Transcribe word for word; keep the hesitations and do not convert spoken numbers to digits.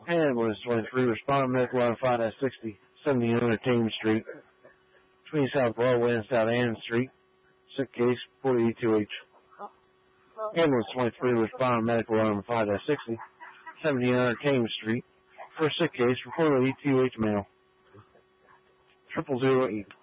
Ambulance twenty-three, respond medical line five at sixty, seventy Entertainment Street, between South Broadway and South Ann Street. Sick case, forty E two H. Ambulance twenty-three, respond medical line five at sixty, seventy Entertainment Street. First sick case, reported E two H male. Triple zero eight.